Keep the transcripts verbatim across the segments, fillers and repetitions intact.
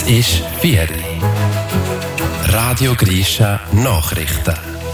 ist vier Uhr. Radio Grisha Nachrichten.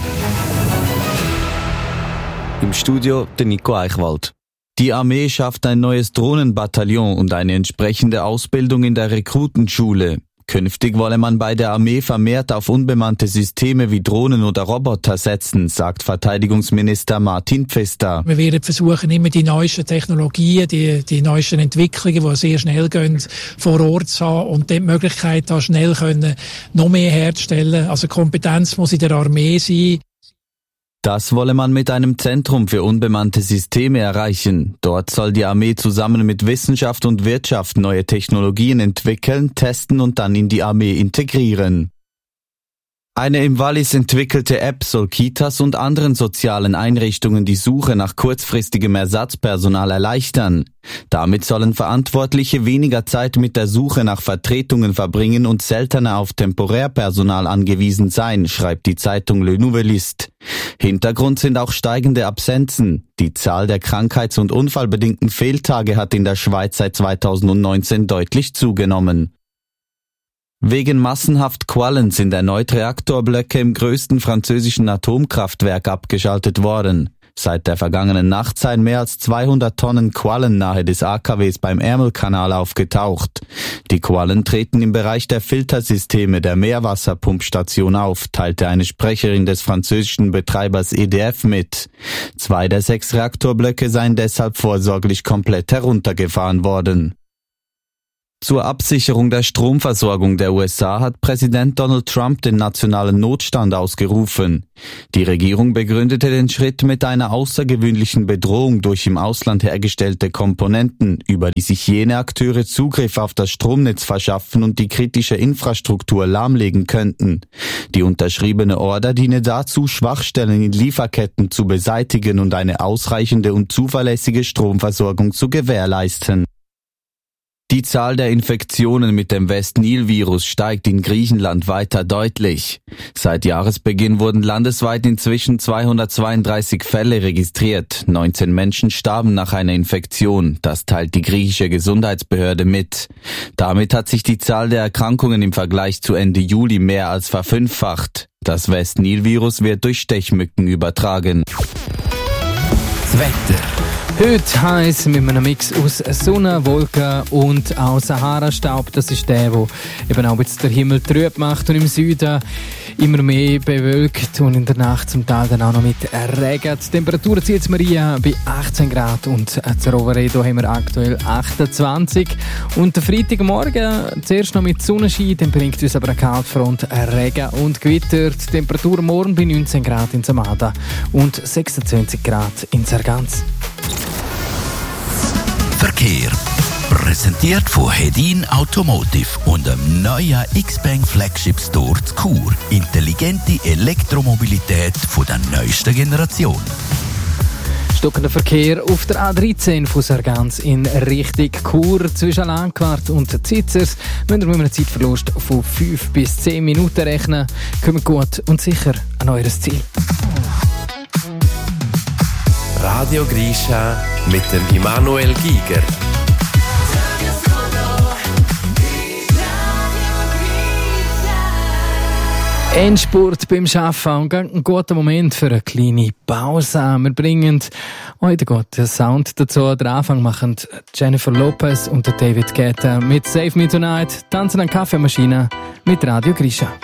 Im Studio der Nico Eichwald. Die Armee schafft ein neues Drohnenbataillon und eine entsprechende Ausbildung in der Rekrutenschule. Künftig wolle man bei der Armee vermehrt auf unbemannte Systeme wie Drohnen oder Roboter setzen, sagt Verteidigungsminister Martin Pfister. Wir werden versuchen, immer die neuesten Technologien, die, die neuesten Entwicklungen, die sehr schnell gehen, vor Ort zu haben und die Möglichkeit, da schnell können, noch mehr herzustellen. Also Kompetenz muss in der Armee sein. Das wolle man mit einem Zentrum für unbemannte Systeme erreichen. Dort soll die Armee zusammen mit Wissenschaft und Wirtschaft neue Technologien entwickeln, testen und dann in die Armee integrieren. Eine im Wallis entwickelte App soll Kitas und anderen sozialen Einrichtungen die Suche nach kurzfristigem Ersatzpersonal erleichtern. Damit sollen Verantwortliche weniger Zeit mit der Suche nach Vertretungen verbringen und seltener auf Temporärpersonal angewiesen sein, schreibt die Zeitung Le Nouvelliste. Hintergrund sind auch steigende Absenzen. Die Zahl der krankheits- und unfallbedingten Fehltage hat in der Schweiz seit zweitausendneunzehn deutlich zugenommen. Wegen massenhaft Quallen sind erneut Reaktorblöcke im größten französischen Atomkraftwerk abgeschaltet worden. Seit der vergangenen Nacht seien mehr als zweihundert Tonnen Quallen nahe des A K Ws beim Ärmelkanal aufgetaucht. Die Quallen treten im Bereich der Filtersysteme der Meerwasserpumpstation auf, teilte eine Sprecherin des französischen Betreibers E D F mit. Zwei der sechs Reaktorblöcke seien deshalb vorsorglich komplett heruntergefahren worden. Zur Absicherung der Stromversorgung der U S A hat Präsident Donald Trump den nationalen Notstand ausgerufen. Die Regierung begründete den Schritt mit einer außergewöhnlichen Bedrohung durch im Ausland hergestellte Komponenten, über die sich jene Akteure Zugriff auf das Stromnetz verschaffen und die kritische Infrastruktur lahmlegen könnten. Die unterschriebene Order diene dazu, Schwachstellen in Lieferketten zu beseitigen und eine ausreichende und zuverlässige Stromversorgung zu gewährleisten. Die Zahl der Infektionen mit dem West-Nil-Virus steigt in Griechenland weiter deutlich. Seit Jahresbeginn wurden landesweit inzwischen zweihundertzweiunddreißig Fälle registriert. neunzehn Menschen starben nach einer Infektion. Das teilt die griechische Gesundheitsbehörde mit. Damit hat sich die Zahl der Erkrankungen im Vergleich zu Ende Juli mehr als verfünffacht. Das West-Nil-Virus wird durch Stechmücken übertragen. Das Wetter. Heute heiß mit einem Mix aus Sonne, Wolken und auch Sahara-Staub. Das ist der, der eben auch jetzt der Himmel trüb macht und im Süden immer mehr bewölkt und in der Nacht zum Teil dann auch noch mit Regen. Die Temperatur zieht Maria bei achtzehn Grad und zu Roveredo haben wir aktuell achtundzwanzig. Und der Freitagmorgen zuerst noch mit Sonnenschein, dann bringt uns aber eine Kaltfront, Regen und Gewitter. Die Temperatur morgen bei neunzehn Grad in Samada und sechsundzwanzig Grad in Sargans. Verkehr. Präsentiert von Hedin Automotive und dem neuen X-Bank Flagship Store zu Chur. Intelligente Elektromobilität von der neuesten Generation. Stockender Verkehr auf der A dreizehn von Sargans in Richtung Chur zwischen Langquart und Zitzers. Müssen wir mit einem Zeitverlust von fünf bis zehn Minuten rechnen. Kommen gut und sicher an eures Ziel. Radio Grisha mit dem Immanuel Giger. Endspurt beim Arbeiten und ein guter Moment für eine kleine Pause. Wir bringen heute den Sound dazu. Den Anfang machen Jennifer Lopez und David Guetta mit Save Me Tonight. Tanzen an Kaffeemaschine mit Radio Grisha.